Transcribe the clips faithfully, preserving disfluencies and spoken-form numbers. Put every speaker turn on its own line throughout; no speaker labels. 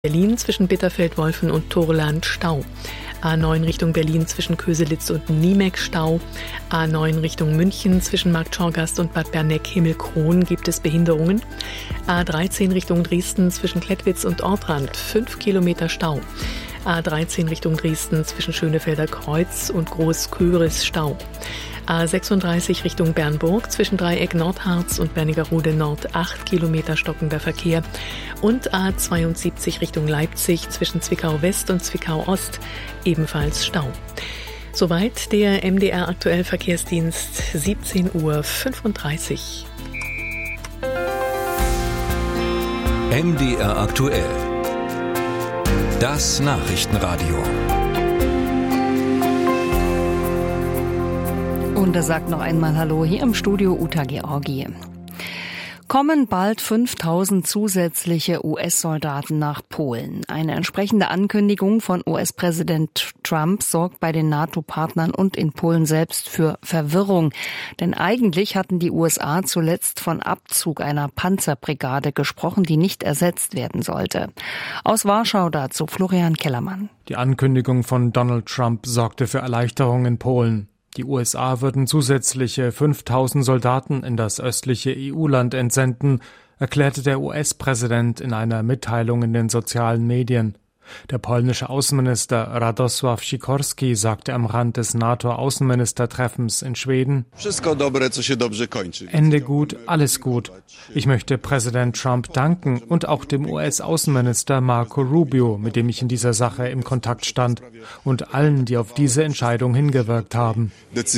Berlin zwischen Bitterfeld-Wolfen und Torland Stau. A neun Richtung Berlin zwischen Köselitz und Niemek Stau. A neun Richtung München zwischen Marktschorgast und Bad Berneck-Himmelkron gibt es Behinderungen. A dreizehn Richtung Dresden zwischen Klettwitz und Ortrand fünf Kilometer Stau. A dreizehn Richtung Dresden zwischen Schönefelder Kreuz und Groß-Köris Stau. A sechsunddreißig Richtung Bernburg zwischen Dreieck Nordharz und Wernigerode Nord acht Kilometer stockender Verkehr. Und A zweiundsiebzig Richtung Leipzig zwischen Zwickau West und Zwickau Ost ebenfalls Stau. Soweit der M D R Aktuell Verkehrsdienst, siebzehn Uhr fünfunddreißig.
M D R Aktuell. Das Nachrichtenradio.
Und er sagt noch einmal Hallo hier im Studio Uta Georgi. Kommen bald fünftausend zusätzliche U S-Soldaten nach Polen. Eine entsprechende Ankündigung von U S-Präsident Trump sorgt bei den NATO-Partnern und in Polen selbst für Verwirrung. Denn eigentlich hatten die U S A zuletzt von Abzug einer Panzerbrigade gesprochen, die nicht ersetzt werden sollte. Aus Warschau dazu Florian Kellermann.
Die Ankündigung von Donald Trump sorgte für Erleichterung in Polen. Die U S A würden zusätzliche fünftausend Soldaten in das östliche E U-Land entsenden, erklärte der U S-Präsident in einer Mitteilung in den sozialen Medien. Der polnische Außenminister Radosław Sikorski sagte am Rand des NATO-Außenministertreffens in Schweden: Ende gut, alles gut. Ich möchte Präsident Trump danken und auch dem U S-Außenminister Marco Rubio, mit dem ich in dieser Sache im Kontakt stand, und allen, die auf diese Entscheidung hingewirkt haben.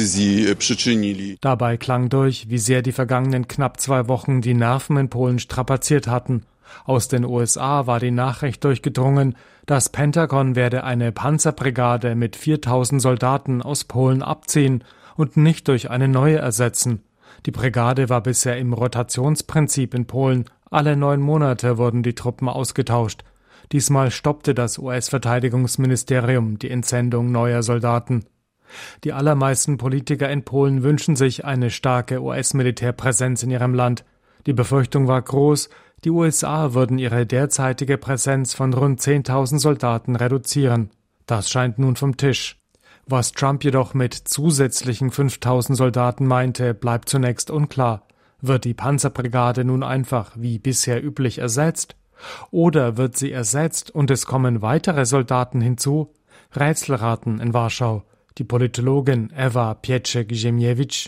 Dabei klang durch, wie sehr die vergangenen knapp zwei Wochen die Nerven in Polen strapaziert hatten. Aus den U S A war die Nachricht durchgedrungen, das Pentagon werde eine Panzerbrigade mit viertausend Soldaten aus Polen abziehen und nicht durch eine neue ersetzen. Die Brigade war bisher im Rotationsprinzip in Polen. Alle neun Monate wurden die Truppen ausgetauscht. Diesmal stoppte das U S-Verteidigungsministerium die Entsendung neuer Soldaten. Die allermeisten Politiker in Polen wünschen sich eine starke U S-Militärpräsenz in ihrem Land. Die Befürchtung war groß, die U S A würden ihre derzeitige Präsenz von rund zehntausend Soldaten reduzieren. Das scheint nun vom Tisch. Was Trump jedoch mit zusätzlichen fünftausend Soldaten meinte, bleibt zunächst unklar. Wird die Panzerbrigade nun einfach wie bisher üblich ersetzt? Oder wird sie ersetzt und es kommen weitere Soldaten hinzu? Rätselraten in Warschau. Die Politologin Ewa Pieczek-Ziemiewicz: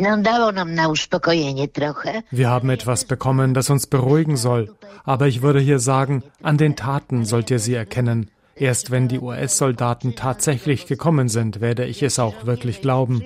Wir haben etwas bekommen, das uns beruhigen soll. Aber ich würde hier sagen, an den Taten sollt ihr sie erkennen. Erst wenn die U S-Soldaten tatsächlich gekommen sind, werde ich es auch wirklich glauben.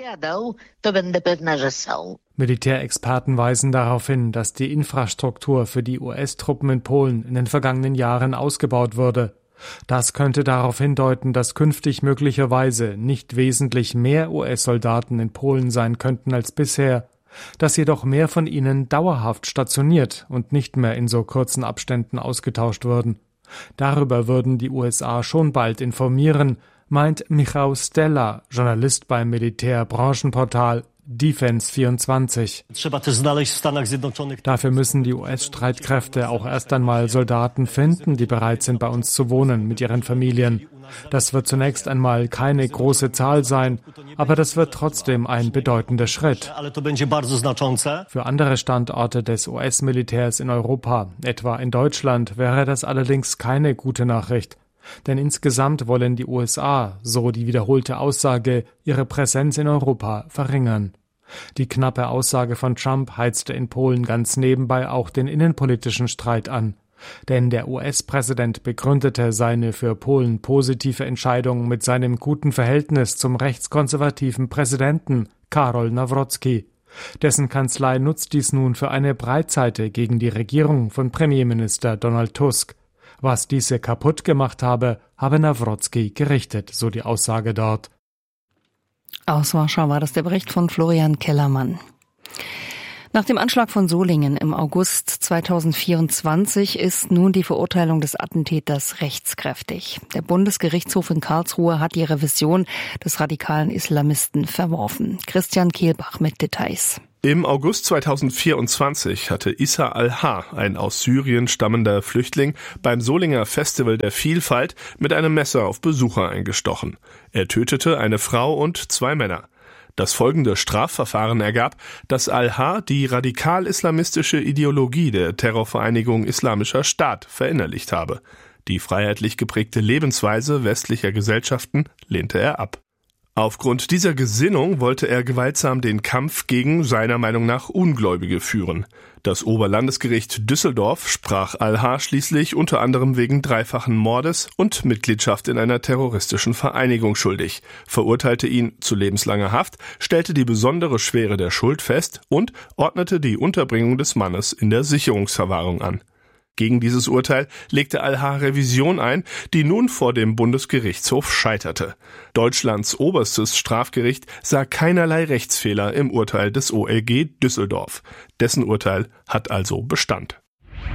Militärexperten weisen darauf hin, dass die Infrastruktur für die U S-Truppen in Polen in den vergangenen Jahren ausgebaut wurde. Das könnte darauf hindeuten, dass künftig möglicherweise nicht wesentlich mehr U S-Soldaten in Polen sein könnten als bisher, dass jedoch mehr von ihnen dauerhaft stationiert und nicht mehr in so kurzen Abständen ausgetauscht würden. Darüber würden die U S A schon bald informieren, meint Michał Stella, Journalist beim Militärbranchenportal Defense vierundzwanzig. Dafür müssen die U S-Streitkräfte auch erst einmal Soldaten finden, die bereit sind, bei uns zu wohnen mit ihren Familien. Das wird zunächst einmal keine große Zahl sein, aber das wird trotzdem ein bedeutender Schritt. Für andere Standorte des U S-Militärs in Europa, etwa in Deutschland, wäre das allerdings keine gute Nachricht. Denn insgesamt wollen die U S A, so die wiederholte Aussage, ihre Präsenz in Europa verringern. Die knappe Aussage von Trump heizte in Polen ganz nebenbei auch den innenpolitischen Streit an. Denn der U S-Präsident begründete seine für Polen positive Entscheidung mit seinem guten Verhältnis zum rechtskonservativen Präsidenten Karol Nawrocki. Dessen Kanzlei nutzt dies nun für eine Breitseite gegen die Regierung von Premierminister Donald Tusk. Was diese kaputt gemacht habe, habe Nawrocki gerichtet, so die Aussage dort.
Aus Warschau war das der Bericht von Florian Kellermann. Nach dem Anschlag von Solingen im August zweitausendvierundzwanzig ist nun die Verurteilung des Attentäters rechtskräftig. Der Bundesgerichtshof in Karlsruhe hat die Revision des radikalen Islamisten verworfen. Christian Kehlbach mit Details.
Im August zweitausendvierundzwanzig hatte Issa Al-Ha, ein aus Syrien stammender Flüchtling, beim Solinger Festival der Vielfalt mit einem Messer auf Besucher eingestochen. Er tötete eine Frau und zwei Männer. Das folgende Strafverfahren ergab, dass Al-Ha die radikal-islamistische Ideologie der Terrorvereinigung Islamischer Staat verinnerlicht habe. Die freiheitlich geprägte Lebensweise westlicher Gesellschaften lehnte er ab. Aufgrund dieser Gesinnung wollte er gewaltsam den Kampf gegen seiner Meinung nach Ungläubige führen. Das Oberlandesgericht Düsseldorf sprach Al-Ha schließlich unter anderem wegen dreifachen Mordes und Mitgliedschaft in einer terroristischen Vereinigung schuldig, verurteilte ihn zu lebenslanger Haft, stellte die besondere Schwere der Schuld fest und ordnete die Unterbringung des Mannes in der Sicherungsverwahrung an. Gegen dieses Urteil legte Al-Ha Revision ein, die nun vor dem Bundesgerichtshof scheiterte. Deutschlands oberstes Strafgericht sah keinerlei Rechtsfehler im Urteil des O L G Düsseldorf. Dessen Urteil hat also Bestand.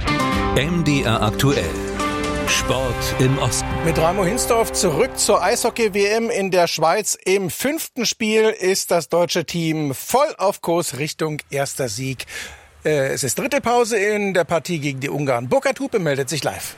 M D R aktuell. Sport im Osten.
Mit Ramo Hinsdorf zurück zur Eishockey-W M in der Schweiz. Im fünften Spiel ist das deutsche Team voll auf Kurs Richtung erster Sieg. Es ist dritte Pause in der Partie gegen die Ungarn. Burkhard Hupe meldet sich live.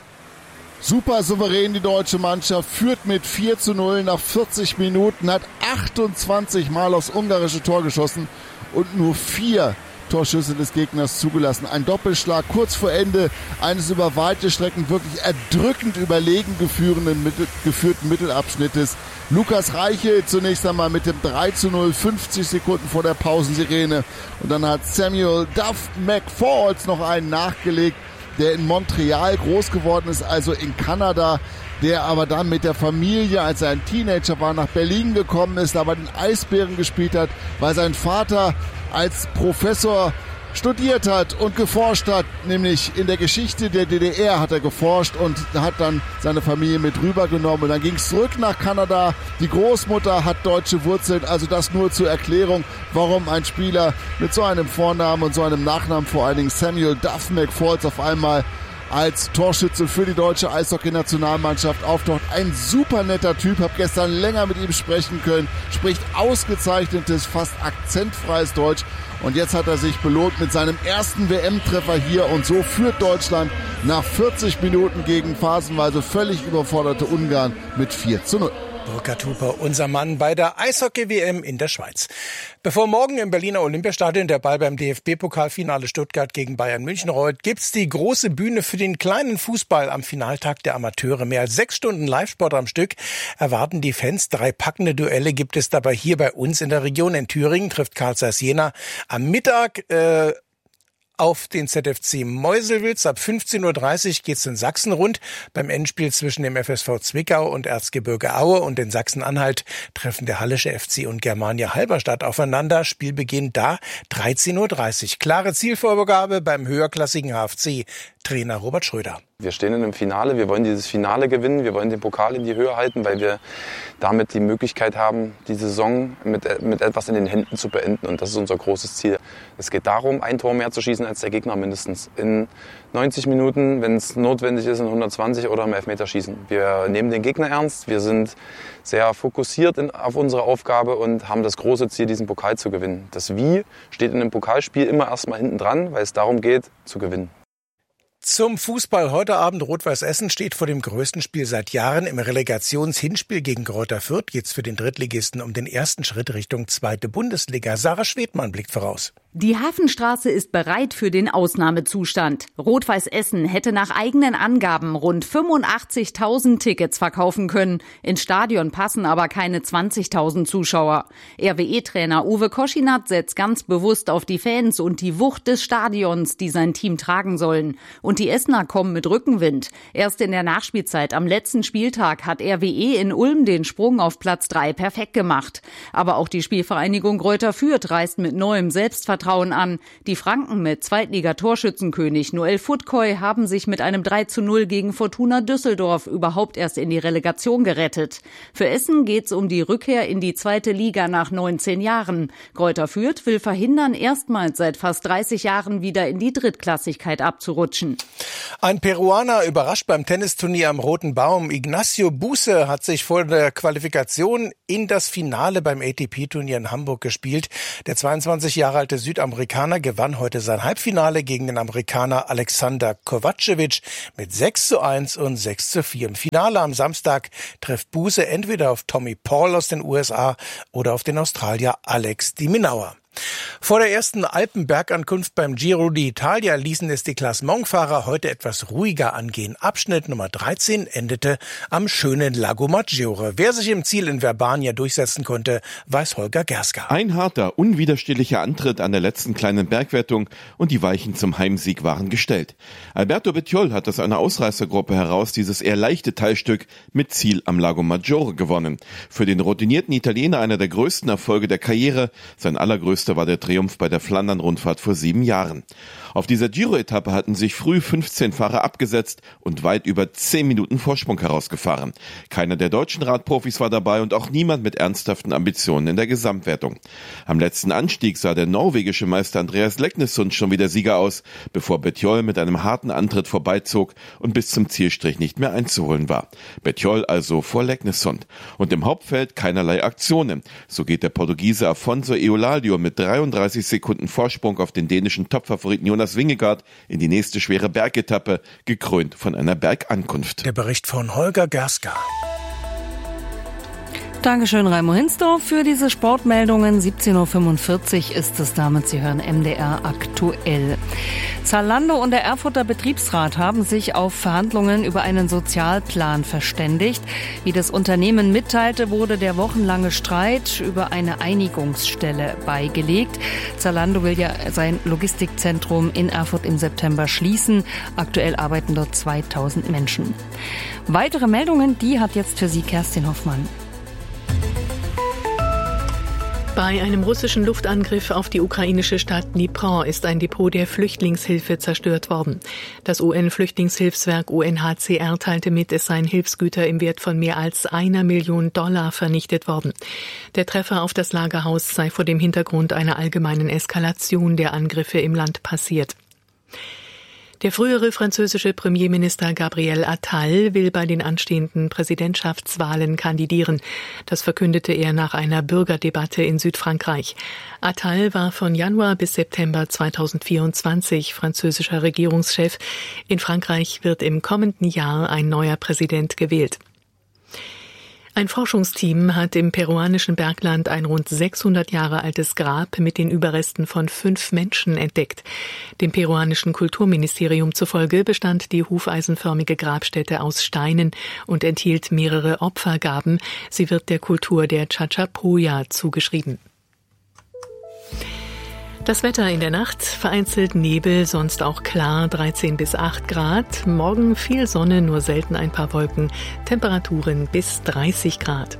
Super souverän die deutsche Mannschaft, führt mit vier zu null nach vierzig Minuten, hat achtundzwanzig Mal aufs ungarische Tor geschossen und nur vier Torschüsse des Gegners zugelassen. Ein Doppelschlag kurz vor Ende eines über weite Strecken wirklich erdrückend überlegen geführten, Mittel, geführten Mittelabschnittes. Lukas Reichel zunächst einmal mit dem drei zu null, fünfzig Sekunden vor der Pausensirene. Und dann hat Samuel Duff McFalls noch einen nachgelegt, der in Montreal groß geworden ist, also in Kanada, der aber dann mit der Familie, als er ein Teenager war, nach Berlin gekommen ist, aber den Eisbären gespielt hat, weil sein Vater als Professor studiert hat und geforscht hat, nämlich in der Geschichte der D D R hat er geforscht und hat dann seine Familie mit rübergenommen. Und dann ging es zurück nach Kanada. Die Großmutter hat deutsche Wurzeln, also das nur zur Erklärung, warum ein Spieler mit so einem Vornamen und so einem Nachnamen, vor allen Dingen Samuel Duff McFalls, auf einmal als Torschütze für die deutsche Eishockey-Nationalmannschaft auftaucht. Ein super netter Typ, habe gestern länger mit ihm sprechen können, spricht ausgezeichnetes, fast akzentfreies Deutsch. Und jetzt hat er sich belohnt mit seinem ersten W M-Treffer hier. Und so führt Deutschland nach vierzig Minuten gegen phasenweise völlig überforderte Ungarn mit vier zu null.
Burkhard Hupe, unser Mann bei der Eishockey-W M in der Schweiz. Bevor morgen im Berliner Olympiastadion der Ball beim D F B-Pokalfinale Stuttgart gegen Bayern München rollt, gibt's die große Bühne für den kleinen Fußball am Finaltag der Amateure. Mehr als sechs Stunden Live-Sport am Stück erwarten die Fans. Drei packende Duelle gibt es dabei hier bei uns in der Region. In Thüringen trifft Carl Zeiss Jena am Mittag äh, auf den Z F C Meuselwitz. Ab fünfzehn Uhr dreißig geht's in Sachsen rund. Beim Endspiel zwischen dem F S V Zwickau und Erzgebirge Aue und in Sachsen-Anhalt treffen der Hallische F C und Germania Halberstadt aufeinander. Spielbeginn da dreizehn Uhr dreißig. Klare Zielvorgabe beim höherklassigen H F C-Trainer Robert Schröder.
Wir stehen in einem Finale, wir wollen dieses Finale gewinnen, wir wollen den Pokal in die Höhe halten, weil wir damit die Möglichkeit haben, die Saison mit, mit etwas in den Händen zu beenden. Und das ist unser großes Ziel. Es geht darum, ein Tor mehr zu schießen als der Gegner mindestens. In neunzig Minuten, wenn es notwendig ist, in hundertzwanzig oder im Elfmeterschießen. Wir nehmen den Gegner ernst, wir sind sehr fokussiert in, auf unsere Aufgabe und haben das große Ziel, diesen Pokal zu gewinnen. Das Wie steht in einem Pokalspiel immer erstmal hinten dran, weil es darum geht, zu gewinnen.
Zum Fußball heute Abend. Rot-Weiß Essen steht vor dem größten Spiel seit Jahren. Im Relegationshinspiel gegen Greuther Fürth geht's für den Drittligisten um den ersten Schritt Richtung zweite Bundesliga. Sarah Schwedmann blickt voraus.
Die Hafenstraße ist bereit für den Ausnahmezustand. Rot-Weiß Essen hätte nach eigenen Angaben rund fünfundachtzigtausend Tickets verkaufen können. Ins Stadion passen aber keine zwanzigtausend Zuschauer. R W E-Trainer Uwe Koschinat setzt ganz bewusst auf die Fans und die Wucht des Stadions, die sein Team tragen sollen. Und die Essener kommen mit Rückenwind. Erst in der Nachspielzeit am letzten Spieltag hat R W E in Ulm den Sprung auf Platz drei perfekt gemacht. Aber auch die Spielvereinigung Greuther Fürth reist mit neuem Selbstvertrauen an. Die Franken mit Zweitliga-Torschützenkönig Noel Futkoy haben sich mit einem drei zu null gegen Fortuna Düsseldorf überhaupt erst in die Relegation gerettet. Für Essen geht's um die Rückkehr in die zweite Liga nach neunzehn Jahren. Greuther Fürth will verhindern, erstmals seit fast dreißig Jahren wieder in die Drittklassigkeit abzurutschen.
Ein Peruaner überrascht beim Tennisturnier am Roten Baum. Ignacio Buse hat sich vor der Qualifikation in das Finale beim A T P-Turnier in Hamburg gespielt. Der zweiundzwanzig Jahre alte Südamerikaner gewann heute sein Halbfinale gegen den Amerikaner Alexander Kovacevic mit sechs zu eins und sechs zu vier. Im Finale am Samstag trifft Buse entweder auf Tommy Paul aus den U S A oder auf den Australier Alex de Minaur. Vor der ersten Alpenbergankunft beim Giro d'Italia ließen es die Klassementfahrer heute etwas ruhiger angehen. Abschnitt Nummer dreizehn endete am schönen Lago Maggiore. Wer sich im Ziel in Verbania durchsetzen konnte, weiß Holger Gerska.
Ein harter, unwiderstehlicher Antritt an der letzten kleinen Bergwertung und die Weichen zum Heimsieg waren gestellt. Alberto Bettiol hat aus einer Ausreißergruppe heraus dieses eher leichte Teilstück mit Ziel am Lago Maggiore gewonnen. Für den routinierten Italiener einer der größten Erfolge der Karriere, sein allergrößter war der Triumph bei der Flandern-Rundfahrt vor sieben Jahren. Auf dieser Giro-Etappe hatten sich früh fünfzehn Fahrer abgesetzt und weit über zehn Minuten Vorsprung herausgefahren. Keiner der deutschen Radprofis war dabei und auch niemand mit ernsthaften Ambitionen in der Gesamtwertung. Am letzten Anstieg sah der norwegische Meister Andreas Leknessund schon wieder Sieger aus, bevor Bettiol mit einem harten Antritt vorbeizog und bis zum Zielstrich nicht mehr einzuholen war. Bettiol also vor Leknessund. Und im Hauptfeld keinerlei Aktionen. So geht der Portugiese Afonso Eulalia mit dreiunddreißig Sekunden Vorsprung auf den dänischen Topfavoriten Jonas Vingegaard in die nächste schwere Bergetappe, gekrönt von einer Bergankunft.
Der Bericht von Holger Gerska.
Dankeschön, Raimo Hinsdorf, für diese Sportmeldungen. siebzehn Uhr fünfundvierzig ist es damit. Sie hören M D R aktuell. Zalando und der Erfurter Betriebsrat haben sich auf Verhandlungen über einen Sozialplan verständigt. Wie das Unternehmen mitteilte, wurde der wochenlange Streit über eine Einigungsstelle beigelegt. Zalando will ja sein Logistikzentrum in Erfurt im September schließen. Aktuell arbeiten dort zweitausend Menschen. Weitere Meldungen, die hat jetzt für Sie Kerstin Hoffmann.
Bei einem russischen Luftangriff auf die ukrainische Stadt Dnipro ist ein Depot der Flüchtlingshilfe zerstört worden. Das U N-Flüchtlingshilfswerk U N H C R teilte mit, es seien Hilfsgüter im Wert von mehr als einer Million Dollar vernichtet worden. Der Treffer auf das Lagerhaus sei vor dem Hintergrund einer allgemeinen Eskalation der Angriffe im Land passiert. Der frühere französische Premierminister Gabriel Attal will bei den anstehenden Präsidentschaftswahlen kandidieren. Das verkündete er nach einer Bürgerdebatte in Südfrankreich. Attal war von Januar bis September zweitausendvierundzwanzig französischer Regierungschef. In Frankreich wird im kommenden Jahr ein neuer Präsident gewählt. Ein Forschungsteam hat im peruanischen Bergland ein rund sechshundert Jahre altes Grab mit den Überresten von fünf Menschen entdeckt. Dem peruanischen Kulturministerium zufolge bestand die hufeisenförmige Grabstätte aus Steinen und enthielt mehrere Opfergaben. Sie wird der Kultur der Chachapoya zugeschrieben. Das Wetter in der Nacht, vereinzelt Nebel, sonst auch klar, dreizehn bis acht Grad. Morgen viel Sonne, nur selten ein paar Wolken, Temperaturen bis dreißig Grad.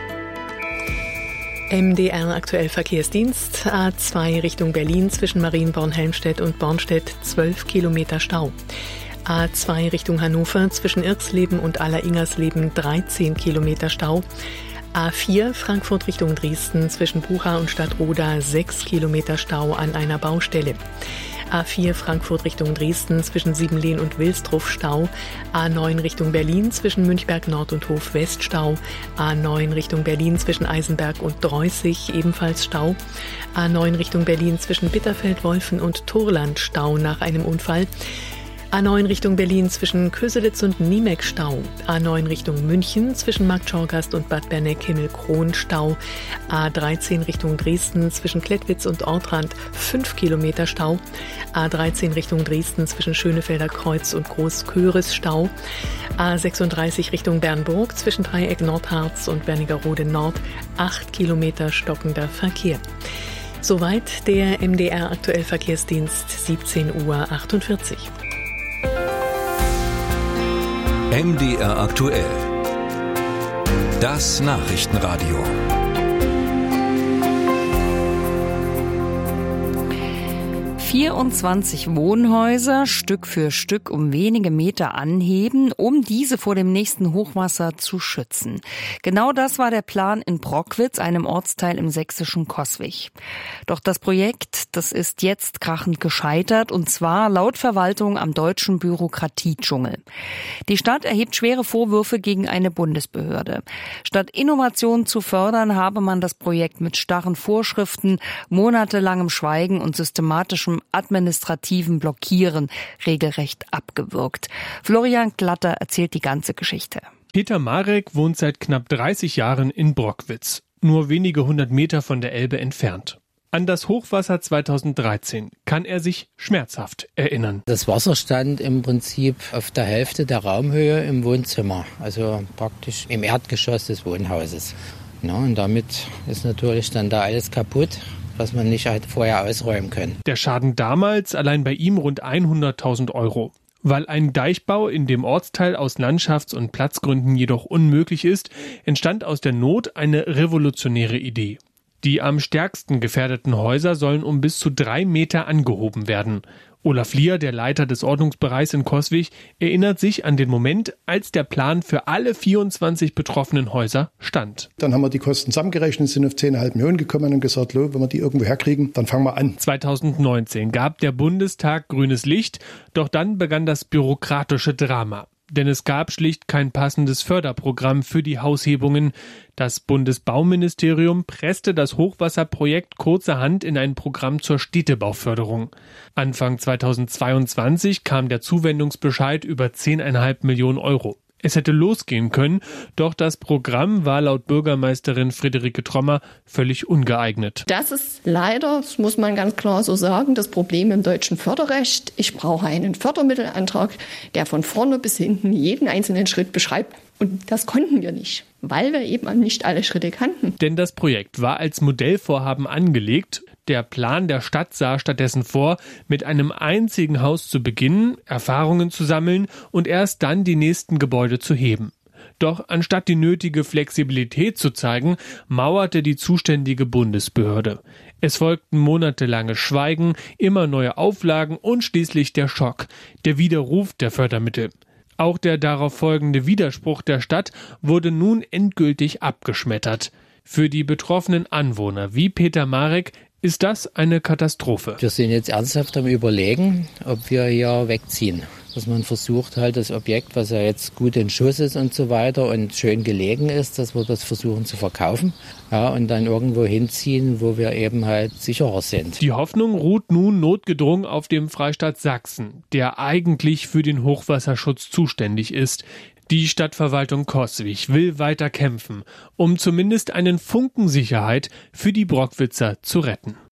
M D R aktuell Verkehrsdienst, A zwei Richtung Berlin zwischen Marienborn-Helmstedt und Bornstedt, zwölf Kilometer Stau. A zwei Richtung Hannover zwischen Irxleben und Aller-Ingersleben, dreizehn Kilometer Stau. A vier Frankfurt Richtung Dresden zwischen Bucha und Stadtroda, sechs Kilometer Stau an einer Baustelle. A vier Frankfurt Richtung Dresden zwischen Siebenlehn und Wilsdruff Stau. A neun Richtung Berlin zwischen Münchberg Nord und Hof West Stau. A neun Richtung Berlin zwischen Eisenberg und Dreußig ebenfalls Stau. A neun Richtung Berlin zwischen Bitterfeld-Wolfen und Turland Stau nach einem Unfall. A neun Richtung Berlin zwischen Köselitz und Niemek Stau. A neun Richtung München zwischen Marktschorgast und Bad Berneck-Himmelkron Stau. A dreizehn Richtung Dresden zwischen Klettwitz und Ortrand fünf Kilometer Stau. A dreizehn Richtung Dresden zwischen Schönefelder Kreuz und Großköris Stau. A sechsunddreißig Richtung Bernburg zwischen Dreieck Nordharz und Wernigerode Nord acht Kilometer stockender Verkehr. Soweit der M D R aktuell Verkehrsdienst, siebzehn Uhr achtundvierzig.
M D R aktuell. Das
vierundzwanzig Wohnhäuser Stück für Stück um wenige Meter anheben, um diese vor dem nächsten Hochwasser zu schützen. Genau das war der Plan in Brockwitz, einem Ortsteil im sächsischen Coswig. Doch das Projekt, das ist jetzt krachend gescheitert, und zwar laut Verwaltung am deutschen Bürokratiedschungel. Die Stadt erhebt schwere Vorwürfe gegen eine Bundesbehörde. Statt Innovation zu fördern, habe man das Projekt mit starren Vorschriften, monatelangem Schweigen und systematischem administrativen Blockieren regelrecht abgewürgt. Florian Glatter erzählt die ganze Geschichte.
Peter Marek wohnt seit knapp dreißig Jahren in Brockwitz, nur wenige hundert Meter von der Elbe entfernt. An das Hochwasser zweitausenddreizehn kann er sich schmerzhaft erinnern.
Das Wasser stand im Prinzip auf der Hälfte der Raumhöhe im Wohnzimmer, also praktisch im Erdgeschoss des Wohnhauses. Ja, und damit ist natürlich dann da alles kaputt, was man nicht halt vorher ausräumen können.
Der Schaden damals allein bei ihm rund hunderttausend Euro. Weil ein Deichbau in dem Ortsteil aus Landschafts- und Platzgründen jedoch unmöglich ist, entstand aus der Not eine revolutionäre Idee. Die am stärksten gefährdeten Häuser sollen um bis zu drei Meter angehoben werden. Olaf Lier, der Leiter des Ordnungsbereichs in Coswig, erinnert sich an den Moment, als der Plan für alle vierundzwanzig betroffenen Häuser stand.
Dann haben wir die Kosten zusammengerechnet, sind auf zehn Komma fünf Millionen gekommen und gesagt, wenn wir die irgendwo herkriegen, dann fangen wir an.
zweitausendneunzehn gab der Bundestag grünes Licht, doch dann begann das bürokratische Drama. Denn es gab schlicht kein passendes Förderprogramm für die Haushebungen. Das Bundesbauministerium presste das Hochwasserprojekt kurzerhand in ein Programm zur Städtebauförderung. Anfang zweitausendzweiundzwanzig kam der Zuwendungsbescheid über zehn Komma fünf Millionen Euro. Es hätte losgehen können, doch das Programm war laut Bürgermeisterin Friederike Trommer völlig ungeeignet.
Das ist leider, das muss man ganz klar so sagen, das Problem im deutschen Förderrecht. Ich brauche einen Fördermittelantrag, der von vorne bis hinten jeden einzelnen Schritt beschreibt. Und das konnten wir nicht, weil wir eben nicht alle Schritte kannten.
Denn das Projekt war als Modellvorhaben angelegt. Der Plan der Stadt sah stattdessen vor, mit einem einzigen Haus zu beginnen, Erfahrungen zu sammeln und erst dann die nächsten Gebäude zu heben. Doch anstatt die nötige Flexibilität zu zeigen, mauerte die zuständige Bundesbehörde. Es folgten monatelange Schweigen, immer neue Auflagen und schließlich der Schock, der Widerruf der Fördermittel. Auch der darauf folgende Widerspruch der Stadt wurde nun endgültig abgeschmettert. Für die betroffenen Anwohner wie Peter Marek ist das eine Katastrophe.
Wir sind jetzt ernsthaft am Überlegen, ob wir hier wegziehen. Dass man versucht halt das Objekt, was ja jetzt gut in Schuss ist und so weiter und schön gelegen ist, dass wir das versuchen zu verkaufen, ja, und dann irgendwo hinziehen, wo wir eben halt sicherer sind.
Die Hoffnung ruht nun notgedrungen auf dem Freistaat Sachsen, der eigentlich für den Hochwasserschutz zuständig ist. Die Stadtverwaltung Coswig will weiter kämpfen, um zumindest einen Funken Sicherheit für die Brockwitzer zu retten.